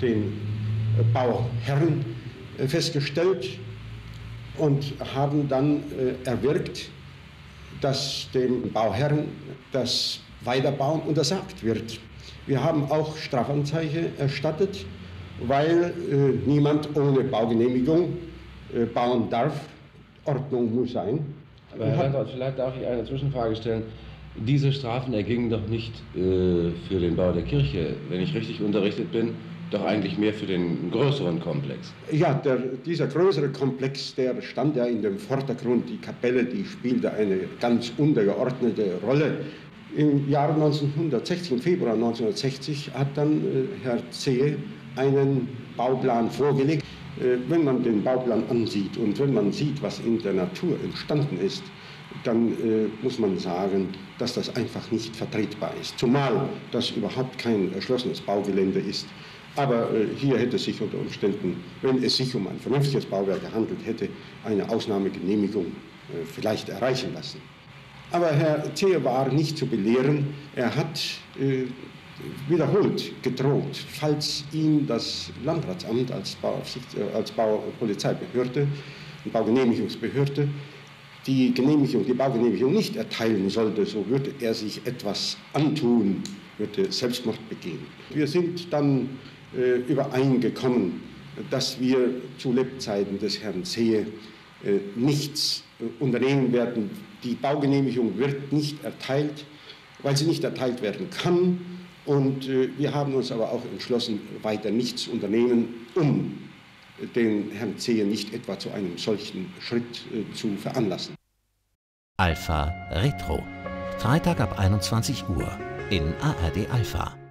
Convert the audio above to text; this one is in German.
den Bauherren festgestellt und haben dann erwirkt, dass dem Bauherren das Weiterbauen untersagt wird. Wir haben auch Strafanzeige erstattet, weil niemand ohne Baugenehmigung bauen darf. Ordnung muss sein. Aber Herr Landrat, vielleicht darf ich eine Zwischenfrage stellen. Diese Strafen ergingen doch nicht für den Bau der Kirche, wenn ich richtig unterrichtet bin, doch eigentlich mehr für den größeren Komplex. Ja, dieser größere Komplex, der stand ja in dem Vordergrund. Die Kapelle, die spielte eine ganz untergeordnete Rolle. Im Jahr 1960, im Februar 1960, hat dann Herr Zehe einen Bauplan vorgelegt. Wenn man den Bauplan ansieht und wenn man sieht, was in der Natur entstanden ist, dann muss man sagen, dass das einfach nicht vertretbar ist. Zumal das überhaupt kein erschlossenes Baugelände ist. Aber hier hätte sich unter Umständen, wenn es sich um ein vernünftiges Bauwerk gehandelt hätte, eine Ausnahmegenehmigung vielleicht erreichen lassen. Aber Herr Zehe war nicht zu belehren. Er hat wiederholt gedroht, falls ihm das Landratsamt als Baupolizeibehörde, Baugenehmigungsbehörde, die Baugenehmigung nicht erteilen sollte, so würde er sich etwas antun, würde Selbstmord begehen. Wir sind dann übereingekommen, dass wir zu Lebzeiten des Herrn Zehe nichts unternehmen werden. Die Baugenehmigung wird nicht erteilt, weil sie nicht erteilt werden kann. Und wir haben uns aber auch entschlossen, weiter nichts unternehmen, um den Herrn Zehe nicht etwa zu einem solchen Schritt zu veranlassen. Alpha Retro. Freitag ab 21 Uhr in ARD Alpha.